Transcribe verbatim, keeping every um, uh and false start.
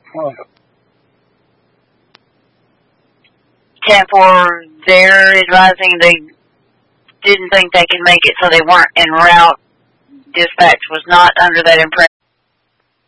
Huh. ten four, they're advising they didn't think they could make it, so they weren't en route. Dispatch was not under that impression